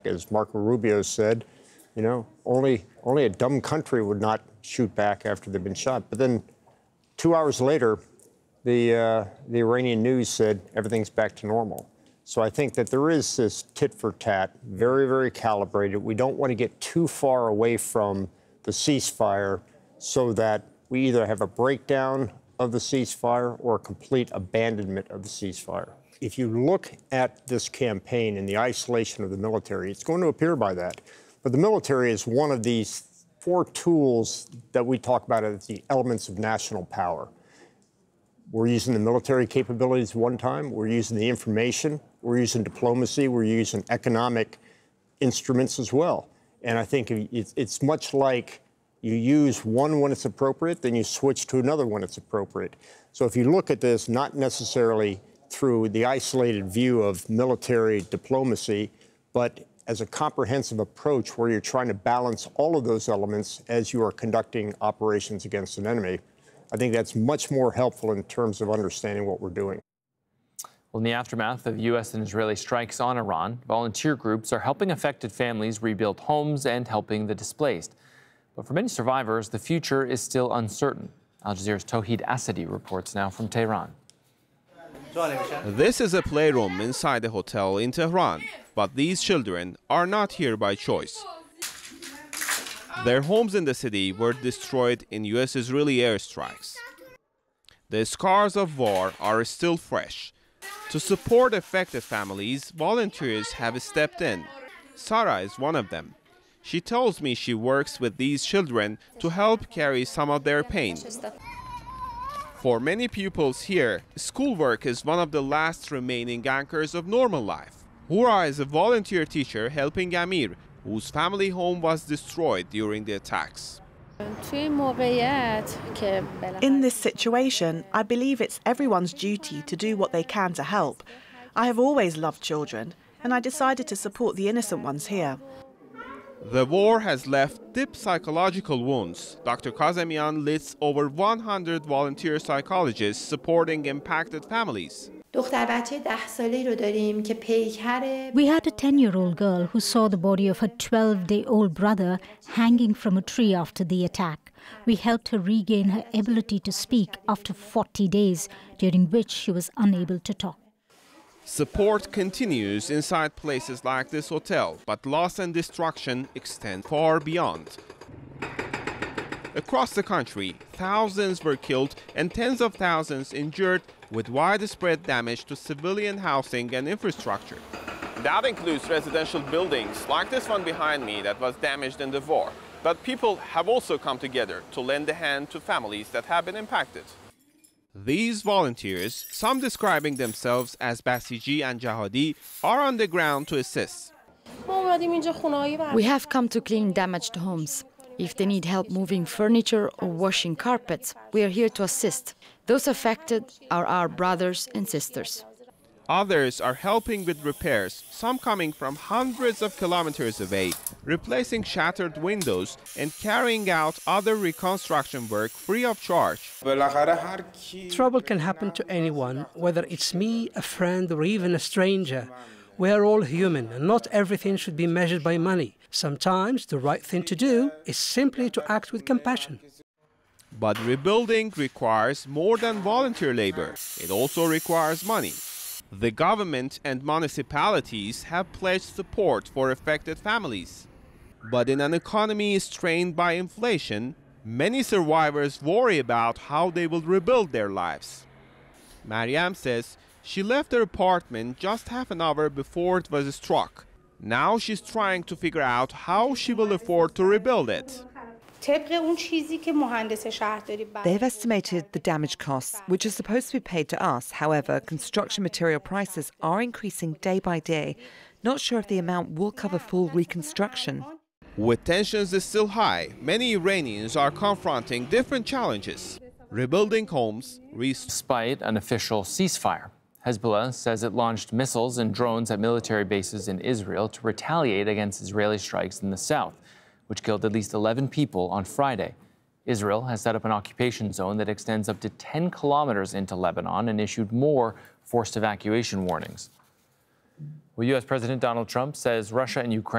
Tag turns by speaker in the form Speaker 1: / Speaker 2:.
Speaker 1: As Marco Rubio said, you know, only a dumb country would not shoot back after they've been shot. But then 2 hours later, the Iranian news said everything's back to normal. So I think that there is this tit for tat, very, very calibrated. We don't want to get too far away from the ceasefire so that we either have a breakdown of the ceasefire or a complete abandonment of the ceasefire. If you look at this campaign and the isolation of the military, it's going to appear by that. But the military is one of these 4 tools that we talk about as the elements of national power. We're using the military capabilities one time, we're using the information, we're using diplomacy, we're using economic instruments as well. And I think it's much like you use one when it's appropriate, then you switch to another when it's appropriate. So if you look at this, not necessarily through the isolated view of military diplomacy, but as a comprehensive approach where you're trying to balance all of those elements as you are conducting operations against an enemy, I think that's much more helpful in terms of understanding what we're doing.
Speaker 2: Well, in the aftermath of U.S. and Israeli strikes on Iran, volunteer groups are helping affected families rebuild homes and helping the displaced. But for many survivors, the future is still uncertain. Al Jazeera's Tawhid Asadi reports now from Tehran.
Speaker 3: This is a playroom inside a hotel in Tehran, but these children are not here by choice. Their homes in the city were destroyed in U.S.-Israeli airstrikes. The scars of war are still fresh. To support affected families, volunteers have stepped in. Sarah is one of them. She tells me she works with these children to help carry some of their pain. For many pupils here, schoolwork is one of the last remaining anchors of normal life. Hura is a volunteer teacher helping Amir, whose family home was destroyed during the attacks.
Speaker 4: In this situation, I believe it's everyone's duty to do what they can to help. I have always loved children, and I decided to support the innocent ones here.
Speaker 3: The war has left deep psychological wounds. Dr. Kazemian lists over 100 volunteer psychologists supporting impacted families.
Speaker 5: We had
Speaker 6: a 10-year-old girl who saw the body of her 12-day-old brother hanging from a tree after the attack. We helped her regain her ability to speak after 40 days, during which she was unable to talk.
Speaker 3: Support continues inside places like this hotel, but loss and destruction extend far beyond. Across the country, thousands were killed and tens of thousands injured, with widespread damage to civilian housing and infrastructure. That includes residential buildings like this one behind me that was damaged in the war. But people have also come together to lend a hand to families that have been impacted. These volunteers, some describing themselves as Basiji and Jahadi, are on the ground to assist.
Speaker 7: We have come to clean damaged homes. If they need help moving furniture or washing carpets, we are here to assist. Those affected are our brothers and sisters.
Speaker 3: Others are helping with repairs, some coming from hundreds of kilometers away, replacing shattered windows and carrying out other reconstruction work free of charge.
Speaker 8: Trouble can happen to anyone, whether it's me, a friend, or even a stranger. We are all human, and not everything should be measured by money. Sometimes the right thing to do is simply to act with compassion.
Speaker 3: But rebuilding requires more than volunteer labor. It also requires money. The government and municipalities have pledged support for affected families. But in an economy strained by inflation, many survivors worry about how they will rebuild their lives. Mariam says she left her apartment just half an hour before it was struck. Now she's trying to figure out how she will afford to rebuild it.
Speaker 9: They've estimated the damage costs, which are supposed to be paid to us. However, construction material prices are increasing day by day. Not sure if the amount will cover full reconstruction.
Speaker 3: With tensions still high, many Iranians are confronting different challenges. Rebuilding homes,
Speaker 2: despite an official ceasefire. Hezbollah says it launched missiles and drones at military bases in Israel to retaliate against Israeli strikes in the south, which killed at least 11 people on Friday. Israel has set up an occupation zone that extends up to 10 kilometers into Lebanon and issued more forced evacuation warnings. Well, U.S. President Donald Trump says Russia and Ukraine